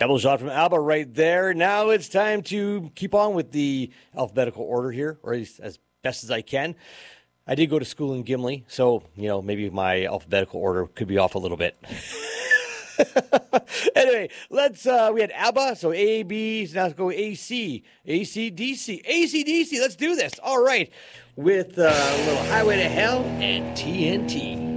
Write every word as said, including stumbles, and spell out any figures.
Double shot from ABBA right there. Now it's time to keep on with the alphabetical order here, or as, as best as I can. I did go to school in Gimli, so, you know, maybe my alphabetical order could be off a little bit. Anyway, let's, uh, we had ABBA, so A, B, so now let's go A, C, A, C, D, C, A, C, D, C, let's do this. All right, with uh, a little Highway to Hell and T N T.